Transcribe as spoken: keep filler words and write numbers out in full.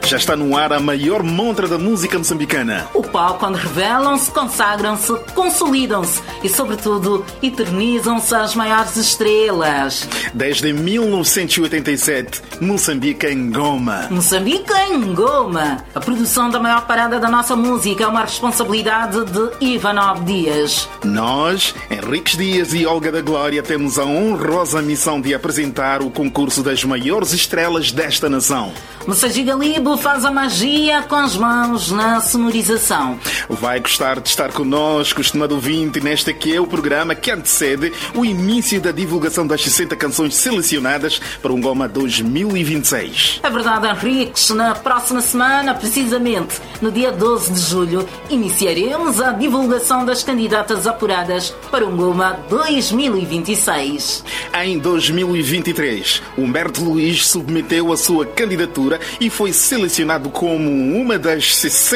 Já está no ar a maior montra da música moçambicana. O palco onde revelam-se, consagram-se, consolidam-se e, sobretudo, eternizam-se as maiores estrelas. Desde mil novecentos e oitenta e sete, Moçambique em Goma. Moçambique em Goma. A produção da maior parada da nossa música é uma responsabilidade de Ivanov Dias. Nós, Henriques Dias e Olga da Glória, temos a honrosa missão de apresentar o concurso das maiores estrelas desta nação. Moçambique Galibo faz a magia com as mãos na sonorização. Vai gostar de estar connosco, estimado ouvinte, neste que é o programa que antecede o início da divulgação das sessenta canções selecionadas para o Goma dois mil e vinte e seis. É verdade, Henriques. Na próxima semana, precisamente no dia doze de julho, iniciaremos a divulgação das candidatas apuradas para o Goma dois mil e vinte e seis. Em dois mil e vinte e três, Humberto Luís submeteu a sua candidatura e foi selecionado como uma das sessenta